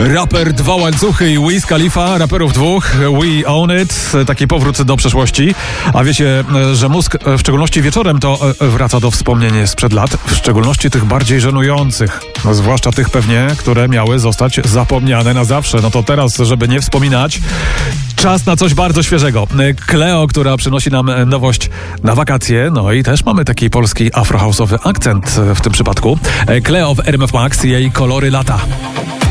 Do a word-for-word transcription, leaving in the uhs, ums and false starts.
Raper Dwa Łańcuchy i Wiz Khalifa, raperów dwóch, We Own It, taki powrót do przeszłości. A wiecie, że mózg, w szczególności wieczorem, to wraca do wspomnień sprzed lat, w szczególności tych bardziej żenujących, no, zwłaszcza tych pewnie, które miały zostać zapomniane na zawsze. No to teraz, żeby nie wspominać, czas na coś bardzo świeżego. Cleo, która przynosi nam nowość na wakacje, no i też mamy taki polski afrohouse'owy akcent w tym przypadku. Cleo w R M F Max, jej Kolory lata.